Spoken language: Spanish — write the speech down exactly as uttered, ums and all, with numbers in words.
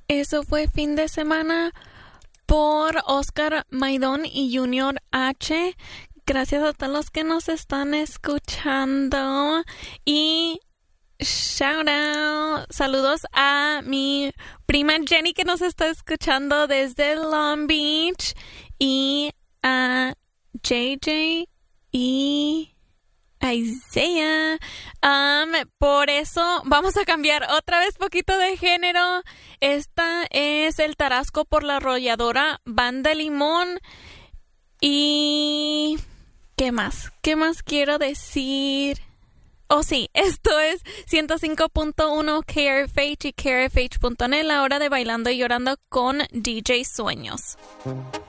Eso fue fin de semana por Oscar Maidón y Junior H. Gracias a todos los que nos están escuchando. Y shout out, saludos a mi prima Jenny que nos está escuchando desde Long Beach. Y a J J y Isaiah. Um, por eso vamos a cambiar otra vez poquito de género. Esta es el Tarasco por la arrolladora Banda Limón. Y ¿qué más? ¿Qué más quiero decir? Oh, sí, esto es ciento cinco punto uno K R F H y K R F H punto net, la hora de Bailando y Llorando con D J Sueños.